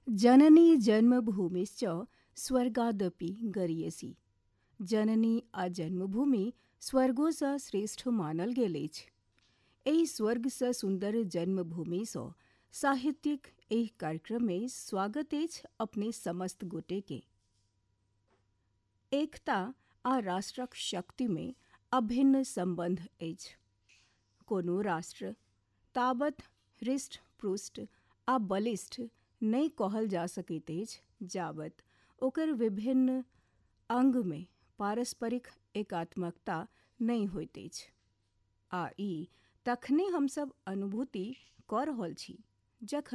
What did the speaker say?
जननी जन्मभूमिश्च स्वर्गादपि गरीयसी। जननी आ जन्मभूमि स्वर्गोसँ श्रेष्ठ मानल गेल अछि। एहि स्वर्गसँ सुन्दर जन्मभूमिसँ साहित्यिक एहि कार्यक्रममे स्वागत अछि अपने समस्त गोटेके। एकता आ राष्ट्रक शक्तिमे अभिन्न संबंध अछि। कोनो राष्ट्र ताबत हृष्ट पुष्ट आ बलिष्ठ नहि कहल जा सकैत अछि जाबत ओकर विभिन्न अंगमे पारस्परिक एकात्मकता नहि होइत अछि। आ ई तखने हमसब अनुभूति कऽ रहल छी जखन